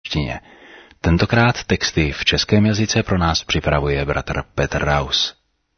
angličtině. Tentokrát texty v českém jazyce pro nás připravuje bratr Petr Raus.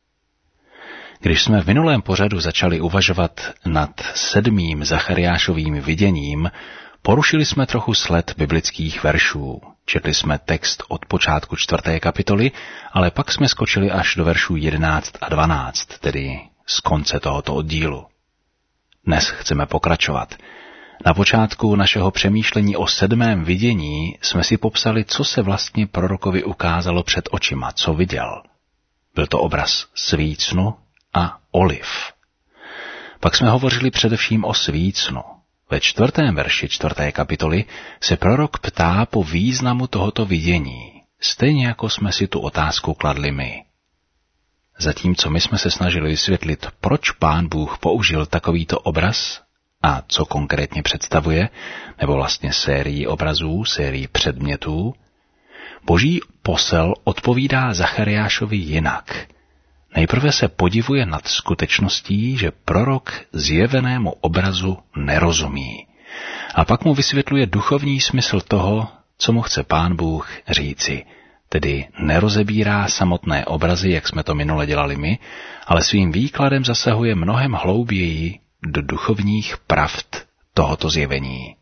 Když jsme v minulém pořadu začali uvažovat nad 7. Zachariášovým viděním, porušili jsme trochu sled biblických veršů. Četli jsme text od počátku 4. kapitoly, ale pak jsme skočili až do veršů 11 a 12, tedy z konce tohoto oddílu. Dnes chceme pokračovat. Na počátku našeho přemýšlení o 7. vidění jsme si popsali, co se vlastně prorokovi ukázalo před očima, co viděl. Byl to obraz svícnu a oliv. Pak jsme hovořili především o svícnu. Ve 4. verši 4. kapitoly se prorok ptá po významu tohoto vidění, stejně jako jsme si tu otázku kladli my. Zatímco my jsme se snažili vysvětlit, proč Pán Bůh použil takovýto obraz a co konkrétně představuje, nebo vlastně sérii obrazů, sérii předmětů, Boží posel odpovídá Zachariášovi jinak. Nejprve se podivuje nad skutečností, že prorok zjevenému obrazu nerozumí. A pak mu vysvětluje duchovní smysl toho, co mu chce Pán Bůh říci. Tedy nerozebírá samotné obrazy, jak jsme to minule dělali my, ale svým výkladem zasahuje mnohem hlouběji do duchovních pravd tohoto zjevení.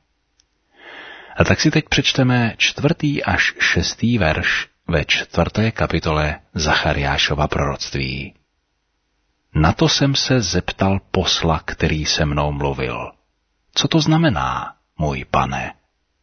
A tak si teď přečteme 4. až 6. verš ve 4. kapitole Zachariášova proroctví. Na to jsem se zeptal posla, který se mnou mluvil. Co to znamená, můj pane?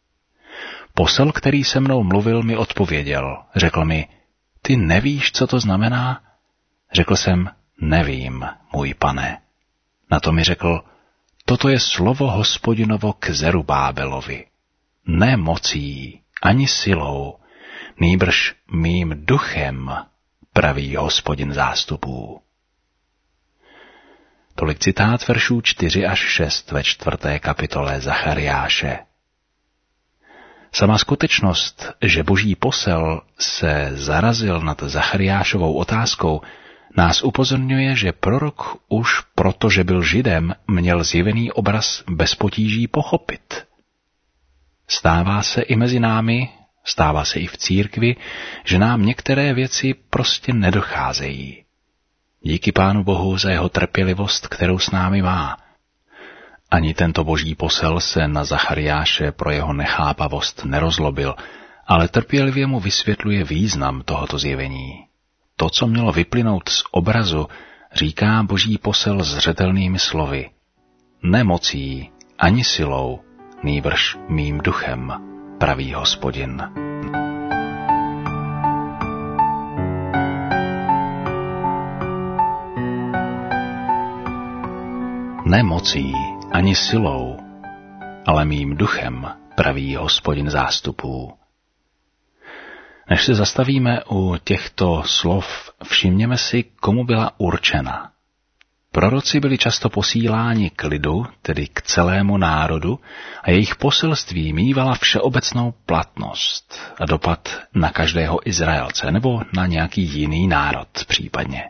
Posel, který se mnou mluvil, mi odpověděl. Řekl mi, ty nevíš, co to znamená? Řekl jsem, nevím, můj pane. Na to mi řekl, toto je slovo Hospodinovo k Zerubábelovi. Ne mocí, ani silou, nýbrž mým duchem, praví Hospodin zástupů. Tolik citát veršů 4 až 6 ve 4. kapitole Zachariáše. Sama skutečnost, že Boží posel se zarazil nad Zachariášovou otázkou, nás upozorňuje, že prorok už proto, že byl Židem, měl zjevený obraz bez potíží pochopit. Stává se i mezi námi, stává se i v církvi, že nám některé věci prostě nedocházejí. Díky Pánu Bohu za jeho trpělivost, kterou s námi má. Ani tento Boží posel se na Zachariáše pro jeho nechápavost nerozlobil, ale trpělivě mu vysvětluje význam tohoto zjevení. To, co mělo vyplynout z obrazu, říká Boží posel zřetelnými slovy. Ne mocí, ani silou, nýbrž mým duchem, praví Hospodin. Ne mocí, ani silou, ale mým duchem, praví Hospodin zástupů. Než se zastavíme u těchto slov, všimněme si, komu byla určena. Proroci byli často posíláni k lidu, tedy k celému národu, a jejich poselství mívala všeobecnou platnost a dopad na každého Izraelce nebo na nějaký jiný národ případně.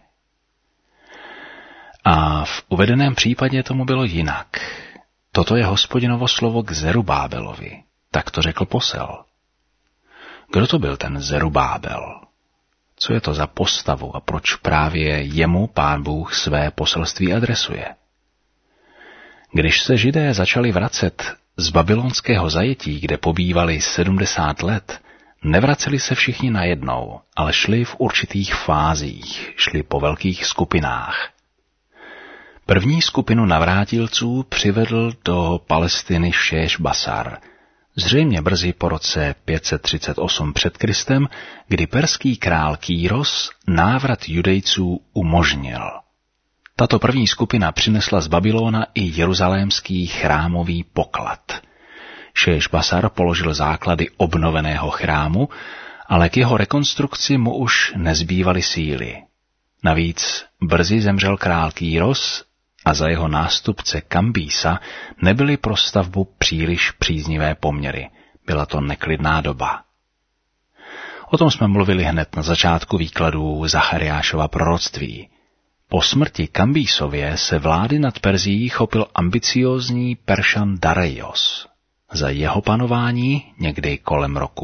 A v uvedeném případě tomu bylo jinak. Toto je Hospodinovo slovo k Zerubábelovi, tak to řekl posel. Kdo to byl ten Zerubábel? Co je to za postavu a proč právě jemu Pán Bůh své poselství adresuje? Když se Židé začali vracet z babylonského zajetí, kde pobývali 70 let, nevraceli se všichni najednou, ale šli v určitých fázích, šli po velkých skupinách. První skupinu navrátilců přivedl do Palestiny Šéš Basar, zřejmě brzy po roce 538 před Kristem, kdy perský král Kýros návrat Judejců umožnil. Tato první skupina přinesla z Babylona i jeruzalémský chrámový poklad. Šéš Basar položil základy obnoveného chrámu, ale k jeho rekonstrukci mu už nezbývaly síly. Navíc brzy zemřel král Kýros a za jeho nástupce Kambísa nebyly pro stavbu příliš příznivé poměry. Byla to neklidná doba. O tom jsme mluvili hned na začátku výkladu Zachariášova proroctví. Po smrti Kambísově se vlády nad Perzií chopil ambiciózní Peršan Dareios. Za jeho panování, někdy kolem roku